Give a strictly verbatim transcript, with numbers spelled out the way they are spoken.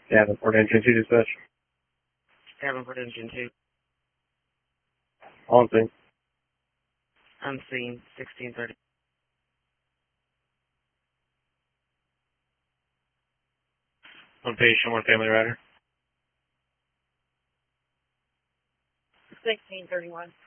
Davenport Engine two dispatch. Davenport Engine two. On scene. On scene, sixteen thirty. One patient, one family rider. sixteen thirty-one.